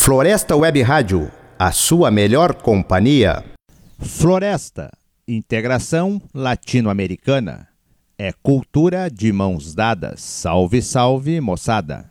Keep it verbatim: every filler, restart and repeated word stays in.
Floresta Web Rádio, a sua melhor companhia. Floresta, integração latino-americana. É cultura de mãos dadas. Salve, salve, moçada.